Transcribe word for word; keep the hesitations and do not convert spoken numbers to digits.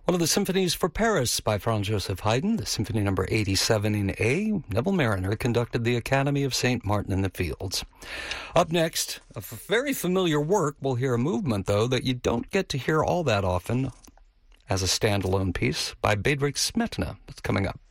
One of the symphonies for Paris by Franz Joseph Haydn, the Symphony Number eighty-seven in A. Neville Marriner conducted the Academy of Saint Martin in the Fields. Up next, a f- very familiar work. We'll hear a movement, though, that you don't get to hear all that often as a standalone piece by Bedřich Smetana. That's coming up.